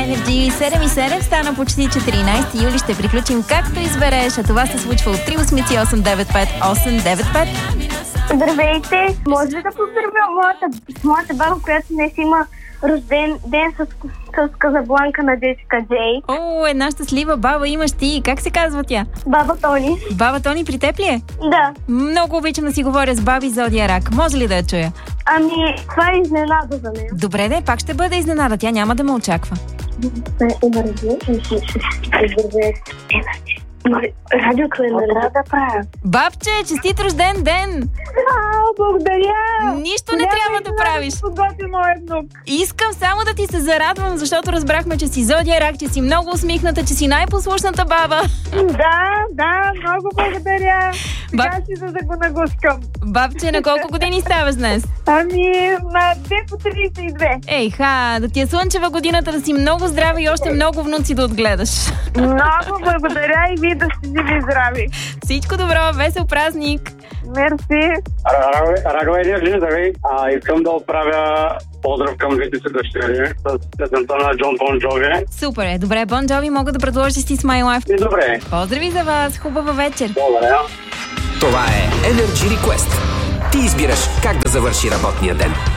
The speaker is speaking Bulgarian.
Energy 7:07, стана почти 14 юли. Ще приключим както избереш, а това се случва от 380-895-895. Здравейте! Може ли да поздравя моята баба, която днес има рожден ден с Казабланка на Джесика Джей? О, една щастлива баба имаш ти. Как се казва тя? Баба Тони. Баба Тони при теб ли е? Да. Много обичам да си говоря с баби Зодия Рак. Може ли да я чуя? Ами, това е изненада за нея. Добре, де, пак ще бъде изненада. Тя няма да ме очаква. Радио трябва да правя. Бабче, честит рожден ден! Благодаря! Нищо не трябва да правиш. Искам само да ти се зарадвам, защото разбрахме, че си Зодия Рак, че си много усмихната, че си най-послушната баба. Да, много благодаря. Сега си да го нагускам. Бабче, на колко години ставаш днес? Ами, на 2 по 32. Ей, да ти е слънчева годината, да си много здрави и още много внуци да отгледаш. Много благодаря и вие да сте живи и здрави. Всичко добро, весел празник! Мерси! Радио Енерджи, здравей! Искам да отправя поздрав към двете дъщери с песента на Джон Бон Джови. Супер е, добре, Бон Джови мога да предложа си с My Life. И добре. Поздрави за вас, хубава вечер! Благодаря. Това е Energy Request. Ти избираш как да завърши работния ден.